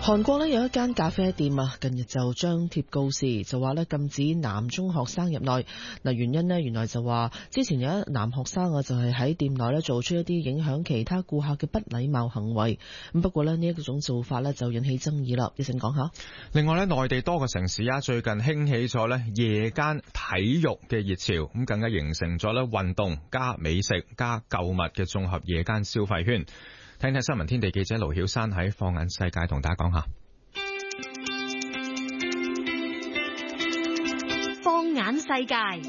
韓國呢有一間咖啡店啊，近日就張貼告示，就話呢禁止男中學生入內。嗱，原因呢原來就話之前有一男學生啊，就係喺店內呢做出一啲影響其他顧客嘅不禮貌行為。咁不過呢呢一種做法呢就引起爭議啦。一陣講下。 另外呢，內地多個城市最近興起咗呢夜間體育嘅熱潮，咁更加形成咗呢運動加美食加購物嘅綜合夜間消費圈。聽聽新聞天地記者盧曉山喺放眼世界同大家講下。 放眼世界，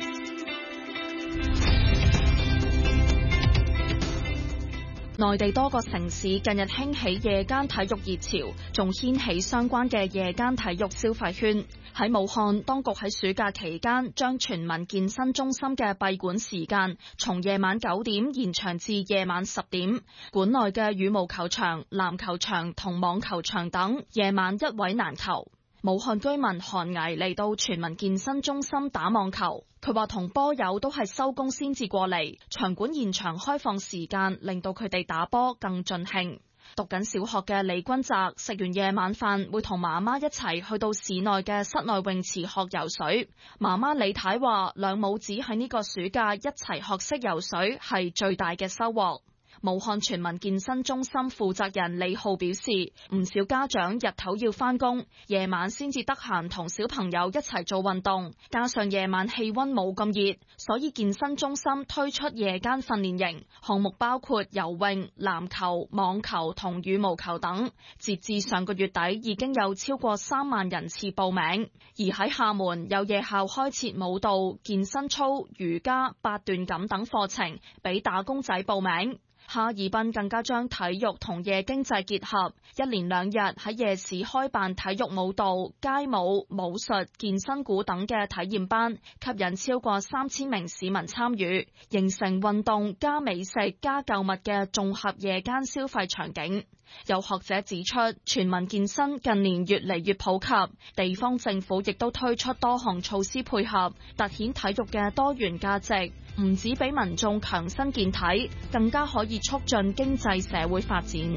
內地多個城市近日興起夜間體育熱潮，仲掀起相關嘅夜間體育消費圈。喺武漢，當局喺暑假期間將全民健身中心嘅閉館時間從夜晚9點延長至夜晚10點。館內嘅羽毛球場、籃球場同網球場等夜晚一位難求。武漢居民韓毅嚟到全民健身中心打網球，佢話同波友都係收工先至過嚟，場館延長開放時間令到佢哋打波更盡興。讀緊小學嘅李君澤食完夜晚飯會同媽媽一齊去到市內嘅室內泳池學游水。媽媽李太話兩母子喺呢個暑假一齊學識游水係最大嘅收穫。武漢全民健身中心負責人李浩表示，唔少家長日頭要返工，夜晚先至得閒同小朋友一齊做運動，加上夜晚氣溫冇咁熱，所以健身中心推出夜間訓練營，項目包括游泳、籃球、網球同羽毛球等。截至上個月底，已經有超過3萬人次報名。而喺廈門，有夜校開設舞蹈、健身操、瑜伽、八段錦等課程，俾打工仔報名。哈爾濱更加將體育同夜經濟結合，一連2日喺夜市開辦體育舞蹈、街舞、武術、健身鼓等嘅體驗班，吸引超過3000名市民參與，形成運動加美食加購物嘅綜合夜間消費場景。有學者指出，全民健身近年越嚟越普及，地方政府亦都推出多項措施配合，凸顯體育嘅多元價值，唔止俾民眾強身健體，更加可以促進經濟社會發展。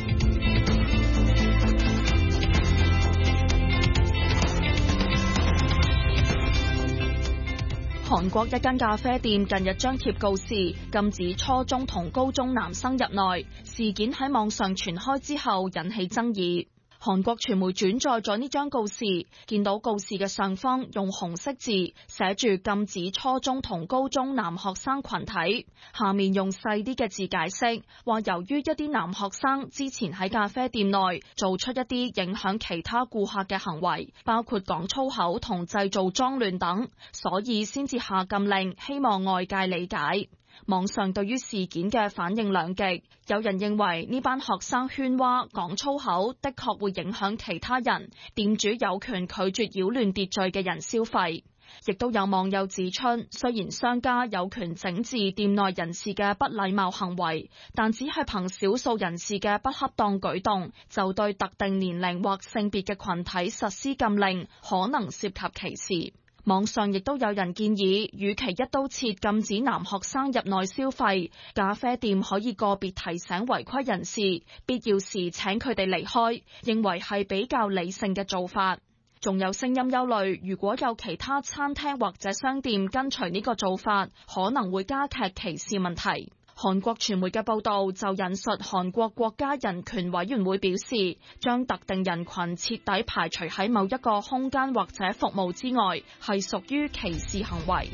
韓國一間咖啡店近日張貼告示，禁止初中同高中男生入內。事件喺網上傳開之後引起爭議。韓國傳媒轉載咗呢張告示，見到告示嘅上方用紅色字寫住禁止初中同高中男學生群體，下面用細啲嘅字解釋，話由於一啲男學生之前喺咖啡店內做出一啲影響其他顧客嘅行為，包括講粗口同製造髒亂等，所以先至下禁令，希望外界理解。網上對於事件嘅反應兩極，有人認為呢班學生喧嘩講粗口的確會影響其他人，店主有權拒絕擾亂秩序嘅人消費。亦都有網友指出，雖然商家有權整治店內人士嘅不禮貌行為，但只係憑少數人士嘅不恰當舉動，就對特定年齡或性別嘅群體實施禁令，可能涉及歧視。網上亦都有人建議，與其一刀切禁止男學生入內消費，咖啡店可以個別提醒違規人士，必要時請佢哋離開，認為係比較理性嘅做法。仲有聲音憂慮，如果有其他餐廳或者商店跟隨呢個做法，可能會加劇歧視問題。韓國傳媒嘅報導就引述韓國國家人權委員會表示，將特定人群徹底排除喺某一個空間或者服務之外，係屬於歧視行為。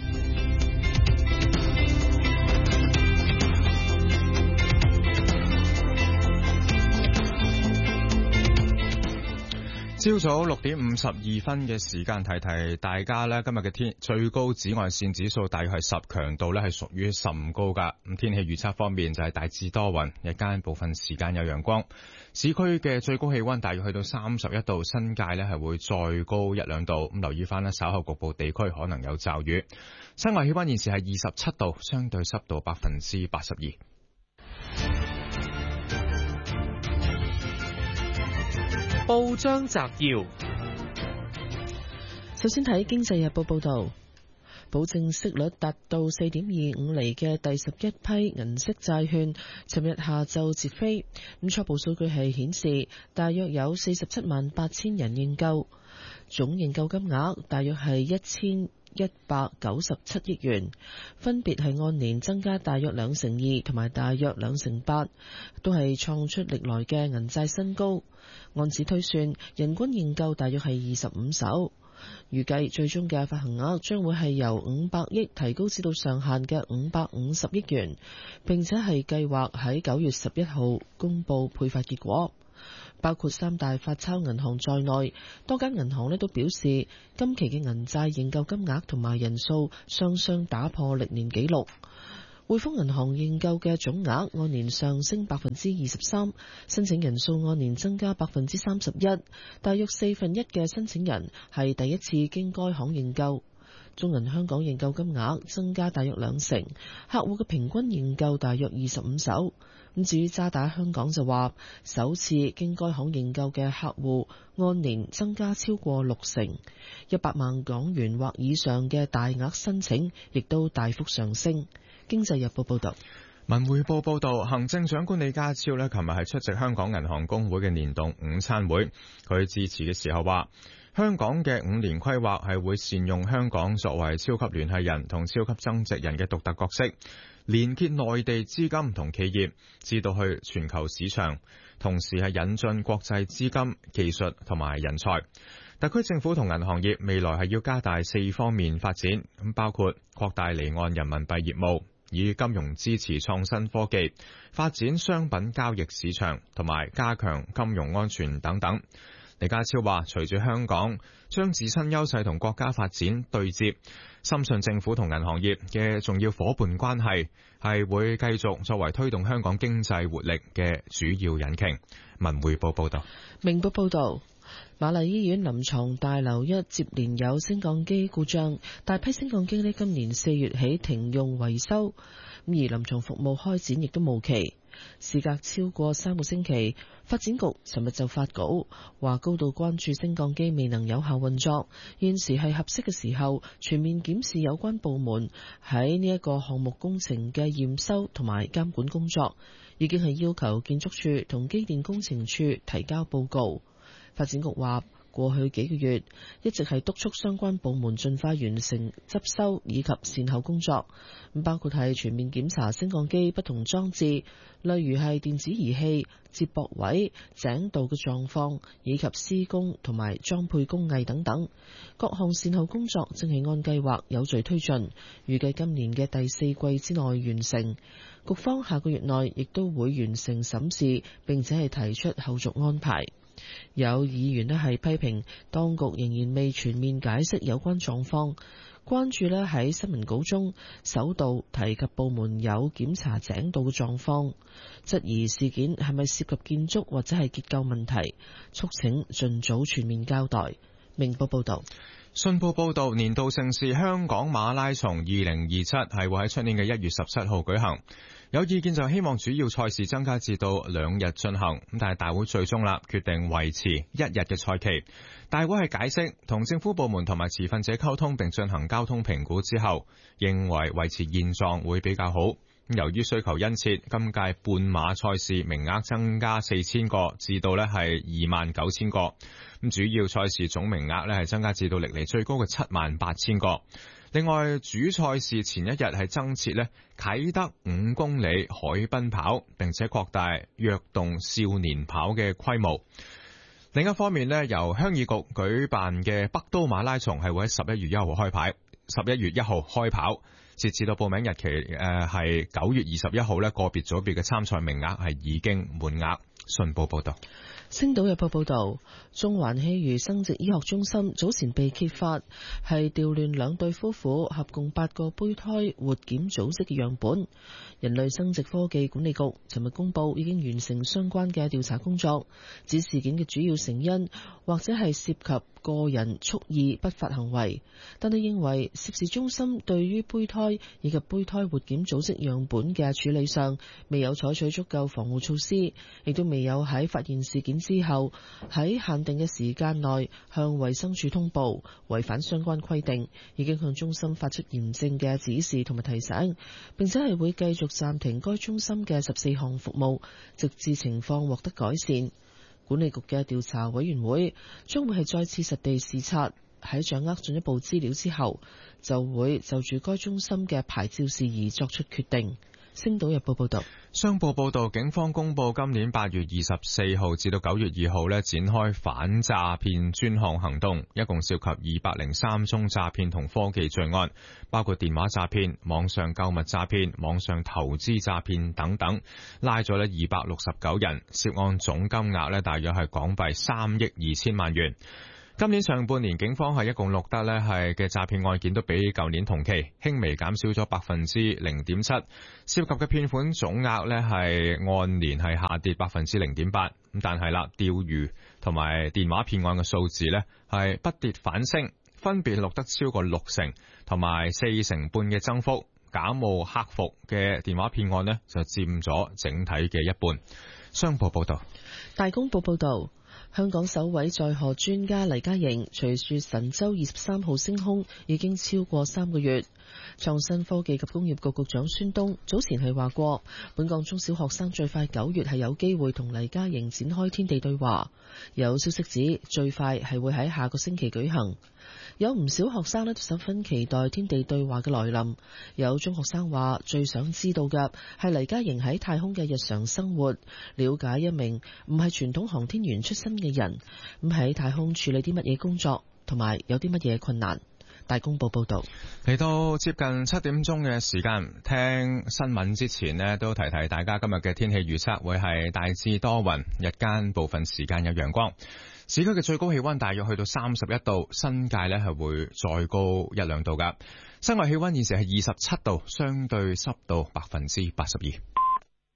朝早6點52分嘅時間，提提大家呢，今日嘅最高紫外線指數大約係10，強度呢係屬於甚高噶。咁天氣預測方面就係大致多雲，日間部分時間有陽光。市區嘅最高氣溫大約去到31度，新界呢係會再高1-2度。咁留意翻呢，稍後局部地區可能有驟雨。室外氣溫現時係27度，相對濕度82%。 報章摘要， 首先睇《經濟日報》報道。 保證息率達到4.25厘嘅第11批銀色債券，尋日下晝截飛。咁初步數據係顯示，大約有47萬8千人認購，總認購金額大約係1197億元，分別係按年增加大約2%同埋大約2%，都係創出歷來嘅銀債新高。按此推算，人均認購大約係25手。預計最終嘅發行額將會係由500億提高至到上限嘅550億元，並且係計劃喺9月11號公佈配發結果。包括三大發鈔銀行在內，多間銀行都表示，今期嘅銀債認購金額同埋人數雙雙打破歷年紀錄。匯豐銀行認購嘅總額按年上升23%，申請人數按年增加31%，大約1/4嘅申請人係第一次經該行認購。中銀香港認購金額增加大約2成，客戶嘅平均認購大約25手。咁至於渣打香港就話，首次經該行認購嘅客戶按年增加超過6成，100萬港元或以上嘅大額申請亦都大幅上升。經濟日報報道。 文匯報報道，行政長官李家超琴日係出席香港銀行公會嘅年度午餐會，佢致辭嘅時候話，香港嘅5年規劃係會善用香港作為超級聯繫人同超級增值人嘅獨特角色，連結內地資金同企業至到去全球市場，同時係引進國際資金、技術同埋人才。特區政府同銀行業未來係要加大4方面發展，咁包括擴大離岸人民幣業務，以金融支持創新科技，發展商品交易市場，同埋加強金融安全等等。李家超話，隨住香港將自身優勢同國家發展對接，深信政府同銀行業嘅重要夥伴關係係會繼續作為推動香港經濟活力嘅主要引擎。文匯報報道。 明報報道，瑪麗醫院臨床大樓一接連有升降機故障，大批升降機呢今年4月起停用維修，而臨床服務開展亦都無期。事隔超過3個星期，發展局尋日就發稿話，高度關注升降機未能有效運作，現時係合適嘅時候全面檢視有關部門喺呢一個項目工程嘅驗收同埋監管工作，已經係要求建築署同機電工程署提交報告。發展局話，過去幾個月一直係督促相關部門盡快完成執修以及善後工作，包括係全面檢查升降機不同裝置，例如係電子儀器、接駁位、井道嘅狀況，以及施工同埋裝配工藝等等。各項善後工作正係按計劃有序推進，預計今年嘅第4季之內完成。局方下個月內亦都會完成審視，並且係提出後續安排。有議員咧係批評當局仍然未全面解釋有關狀況，關注咧喺新聞稿中首度提及部門有檢查井道嘅狀況，質疑事件係咪涉及建築或者係結構問題，促請盡早全面交代。明報報道。 信報報道，年度盛事香港馬拉松2027係會喺出年嘅1月17號舉行。有意見就希望主要賽事增加至到2日進行，咁但係大會最終決定維持1日嘅賽期。大會係解釋同政府部門同埋持份者溝通並進行交通評估之後，認為維持現狀會比較好。由於需求殷切，今屆半馬賽事名額增加4000個至到係29000個，咁主要賽事總名額係增加至到歷嚟最高嘅78000個。另外，主賽事前一日係增設啟德5公里海濱跑，並且擴大躍動少年跑嘅規模。另一方面由鄉議局舉辦嘅北都馬拉松係會喺11月1號開跑，截至到報名日期係9月21號，個別組別嘅參賽名額係已經滿額。信報報道。 星島日報報道，中環希瑜生殖醫學中心早前被揭發係調亂2對夫婦合共8個胚胎活檢組織嘅樣本。人類生殖科技管理局尋日公布已經完成相關嘅調查工作，指事件嘅主要成因或者係涉及個人蓄意不法行為，但係認為涉事中心對於胚胎以及胚胎活檢組織樣本嘅處理上未有採取足夠防護措施，亦都未有喺發現事件之後喺限定嘅時間內向衛生署通報，違反相關規定，已經向中心發出嚴正嘅指示同埋提醒，並且係會繼續暫停該中心嘅14項服務，直至情況獲得改善。管理局嘅調查委員會將會係再次實地視察，喺掌握進一步資料之後，就會就住該中心嘅牌照事宜作出決定。星島日報報道。 商報報道，警方公布今年8月24號至到9月2號展開反詐騙專項行動，一共涉及203宗詐騙同科技罪案，包括電話詐騙、網上購物詐騙、網上投資詐騙等等，拉咗269人，涉案總金額大約係港幣3億2千萬元。今年上半年，警方係一共錄得係嘅詐騙案件都比舊年同期輕微減少咗0.7%，涉及嘅騙款總額係按年係下跌0.8%。咁但係啦，釣魚同埋電話騙案嘅數字係不跌反升，分別錄得超過60%同埋40%半嘅增幅。假冒客服嘅電話騙案就佔咗整體嘅一半。商報報道。 大公報報道。香港首位載荷專家黎嘉瑩隨住神舟23號升空已經超過3個月。創新科技及工業局局長孫東早前係話過，本港中小學生最快9月係有機會同黎嘉瑩展開天地對話。有消息指最快係會喺下個星期舉行。有唔少學生都十分期待天地對話嘅來臨。有中學生話最想知道嘅係黎嘉瑩喺太空嘅日常生活，了解一名唔係傳統航天員出身嘅人咁喺太空處理啲乜嘢工作，同埋有啲乜嘢困難。大公報報道。 嚟到接近7點鐘嘅時間，聽新聞之前都提提大家今日嘅天氣預測會係大致多雲，日間部分時間有陽光。市區嘅最高氣溫大約去到31度，新界係會再高1-2度噶。室外氣溫現時係27度，相對濕度82%。